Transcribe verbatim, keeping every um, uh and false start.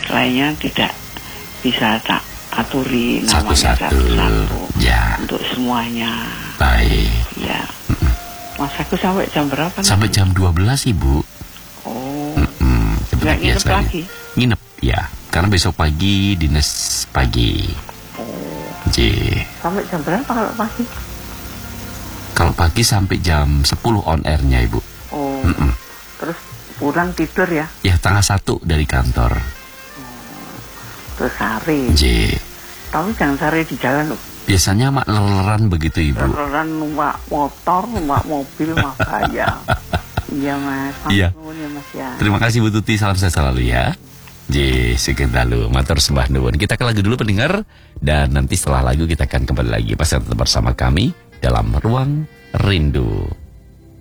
lainnya tidak bisa tak aturi namanya satu-satu ya. Untuk semuanya. Baik. Ya. Mm-mm. Mas aku sampai jam berapa? Sampai nanti? jam dua belas Ibu. Oh. Nggak nginep lagi? Nginep ya. Karena besok pagi dinas pagi. Oh. J. Sampai jam berapa kalau pagi? Kalau pagi sampai jam sepuluh on airnya Ibu. Oh. Mm-mm. Terus pulang tidur ya? Ya tengah satu dari kantor. Oh. Terus sare. J. Tapi jangan sare di jalan loh. Biasanya mak leleran begitu Ibu. Leleran numpak motor, numpak mobil, mak bahaya. Iya Mas. Iya. Ya, Mas, ya. Terima kasih Bu Tuti, salam sehat selalu ya. J. Segentalu, matur sembah nuwun. Kita ke lagu dulu pendengar, dan nanti setelah lagu kita akan kembali lagi. Pasti tetap bersama kami dalam Ruang Rindu.